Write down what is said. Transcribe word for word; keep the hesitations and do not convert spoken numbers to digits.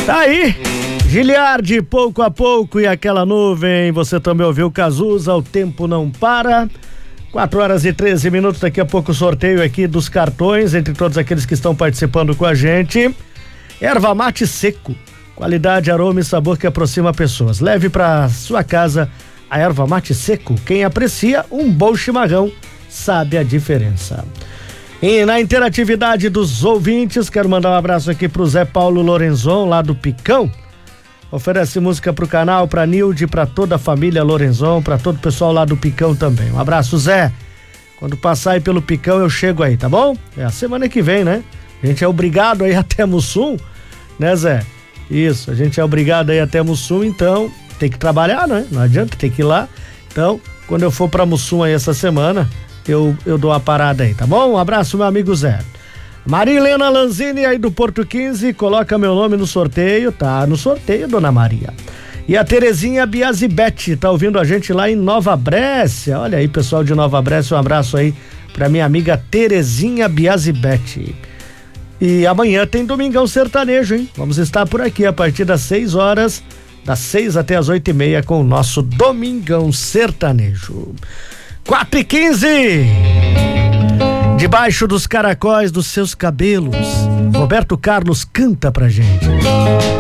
Tá aí, Giliardi, pouco a pouco e aquela nuvem. Você também ouviu Cazuza, o tempo não para. quatro horas e treze minutos, daqui a pouco o sorteio aqui dos cartões, entre todos aqueles que estão participando com a gente. Erva mate seco, qualidade, aroma e sabor que aproxima pessoas. Leve para sua casa a erva mate seco. Quem aprecia um bom chimarrão sabe a diferença. E na interatividade dos ouvintes, quero mandar um abraço aqui pro Zé Paulo Lorenzon, lá do Picão. Oferece música pro canal, pra Nilde, pra toda a família Lorenzon, pra todo o pessoal lá do Picão também. Um abraço, Zé. Quando passar aí pelo Picão, eu chego aí, tá bom? É a semana que vem, né? A gente é obrigado aí até Mussum, né, Zé? Isso, a gente é obrigado aí até Mussum, então tem que trabalhar, né? Não adianta, tem que ir lá. Então, quando eu for pra Mussum aí essa semana, eu, eu dou a parada aí, tá bom? Um abraço, meu amigo Zé. Maria Helena Lanzini aí do Porto quinze, coloca meu nome no sorteio, tá no sorteio, dona Maria. E a Terezinha Biazibete, tá ouvindo a gente lá em Nova Brécia. Olha aí, pessoal de Nova Brécia, um abraço aí pra minha amiga Terezinha Biazibete. E amanhã tem Domingão Sertanejo, hein? Vamos estar por aqui a partir das seis horas, das seis até as oito e meia com o nosso Domingão Sertanejo. quatro e quinze. Debaixo dos caracóis dos seus cabelos, Roberto Carlos canta pra gente.